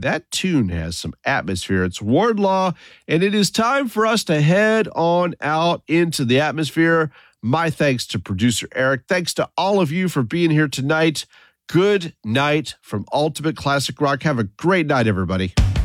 and that tune has some atmosphere. It's Wardlaw, and it is time for us to head on out into the atmosphere. My thanks to producer Eric. Thanks to all of you for being here tonight. Good night from Ultimate Classic Rock. Have a great night, everybody.